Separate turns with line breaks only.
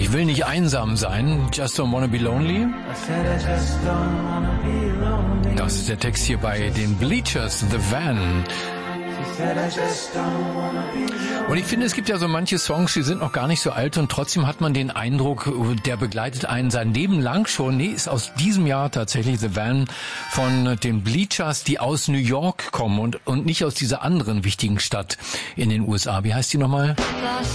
Ich will nicht einsam sein. Just don't wanna be lonely. Das ist der Text hier bei den Bleachers, The Van. Und ich finde, es gibt ja so manche Songs, die sind noch gar nicht so alt und trotzdem hat man den Eindruck, der begleitet einen sein Leben lang schon. Nee, ist aus diesem Jahr tatsächlich The Van von den Bleachers, die aus New York kommen und nicht aus dieser anderen wichtigen Stadt in den USA. Wie heißt die nochmal?